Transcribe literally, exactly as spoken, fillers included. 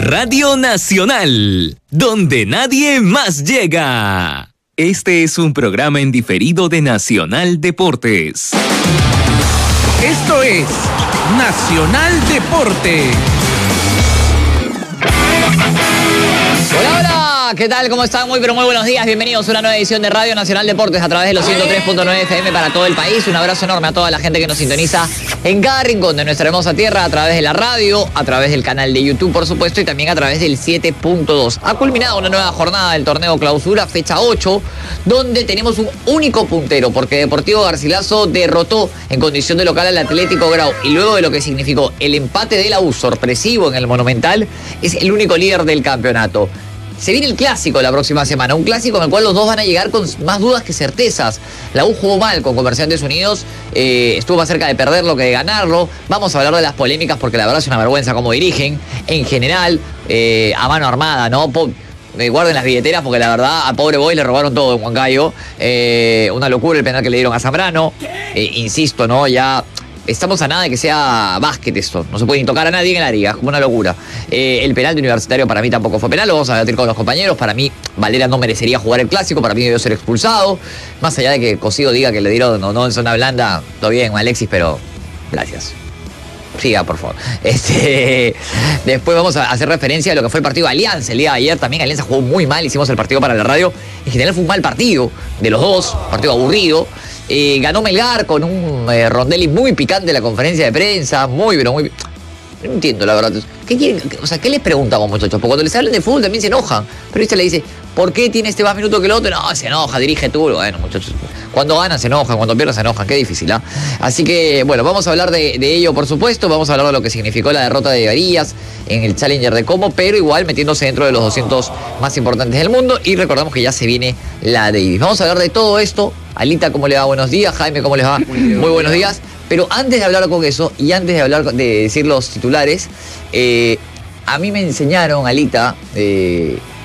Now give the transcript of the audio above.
Radio Nacional, donde nadie más llega. Este es un programa en diferido de Nacional Deportes. Esto es Nacional Deporte. Hola, hola, ¿qué tal? ¿Cómo están? Muy, pero muy buenos días. Bienvenidos a una nueva edición de Radio Nacional Deportes a través de los ciento tres punto nueve F M para todo el país. Un abrazo enorme a toda la gente que nos sintoniza en cada rincón de nuestra hermosa tierra, a través de la radio, a través del canal de YouTube, por supuesto, y también a través del siete punto dos. Ha culminado una nueva jornada del torneo Clausura, fecha ocho, donde tenemos un único puntero, porque Deportivo Garcilaso derrotó en condición de local al Atlético Grau, y luego de lo que significó el empate de la U sorpresivo en el Monumental, es el único líder del campeonato. Se viene el clásico la próxima semana, un clásico en el cual los dos van a llegar con más dudas que certezas. La U jugó mal con Comerciantes Unidos, eh, estuvo más cerca de perderlo que de ganarlo. Vamos a hablar de las polémicas porque la verdad es una vergüenza cómo dirigen. En general, eh, a mano armada, ¿no? Po eh, guarden las billeteras porque la verdad a pobre Boy le robaron todo en Huancayo. Eh, una locura el penal que le dieron a Zambrano. Eh, insisto, ¿no? Ya... Estamos a nada de que sea básquet esto. No se puede ni tocar a nadie en la liga. Es como una locura. Eh, el penal de Universitario para mí tampoco fue penal. Lo vamos a debatir con los compañeros. Para mí, Valera no merecería jugar el clásico. Para mí debió ser expulsado. Más allá de que Cosido diga que le dieron o no en zona blanda. Todo bien, Alexis, pero gracias. Siga, por favor. Este, después vamos a hacer referencia a lo que fue el partido de Alianza. El día de ayer también Alianza jugó muy mal. Hicimos el partido para la radio. En general fue un mal partido de los dos. Partido aburrido. Eh, ganó Melgar con un eh, Rondelli muy picante en la conferencia de prensa, muy, pero muy... No entiendo, la verdad. ¿Qué quieren? O sea, ¿qué les preguntamos, muchachos? Porque cuando les hablan de fútbol también se enojan. Pero este le dice, ¿por qué tiene este más minuto que el otro? No, se enoja, dirige tú. Bueno, muchachos, cuando ganan se enojan, cuando pierden se enojan. Qué difícil, ¿ah? ¿eh? Así que, bueno, vamos a hablar de, de ello, por supuesto. Vamos a hablar de lo que significó la derrota de Varillas en el Challenger de Como, pero igual metiéndose dentro de los doscientos más importantes del mundo. Y recordamos que ya se viene la Davis. Vamos a hablar de todo esto. Alita, ¿cómo le va? Buenos días. Jaime, ¿cómo les va? Muy buenos días. Pero antes de hablar con eso y antes de hablar de decir los titulares, eh, a mí me enseñaron, Alita, eh,